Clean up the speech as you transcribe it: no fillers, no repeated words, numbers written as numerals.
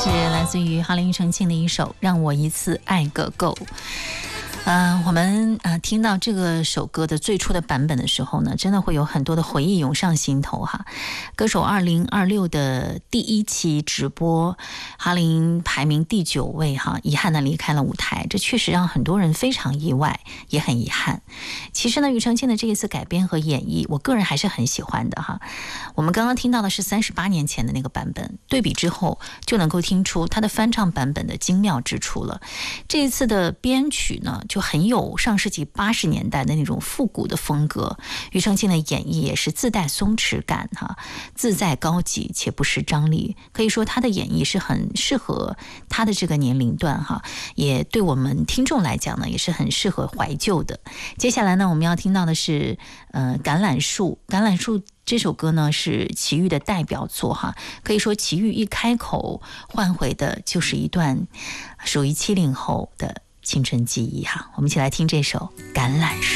是来自于哈林庾澄庆的一首《让我一次爱个够》。我们听到这个首歌的最初的版本的时候呢，真的会有很多的回忆涌上心头哈。歌手2026的第1期直播，哈林排名第9位哈，遗憾的离开了舞台，这确实让很多人非常意外，也很遗憾。其实呢，庾澄庆的这一次改编和演绎，我个人还是很喜欢的哈。我们刚刚听到的是38年前的那个版本，对比之后就能够听出他的翻唱版本的精妙之处了。这一次的编曲呢，就很有上世纪80年代的那种复古的风格，庾澄庆的演绎也是自带松弛感哈，自在高级且不失张力，可以说他的演绎是很适合他的这个年龄段哈，也对我们听众来讲呢，也是很适合怀旧的。接下来呢，我们要听到的是橄榄树这首歌呢是齐豫的代表作哈，可以说齐豫一开口换回的就是一段属于70后的青春记忆哈。我们一起来听这首橄榄树。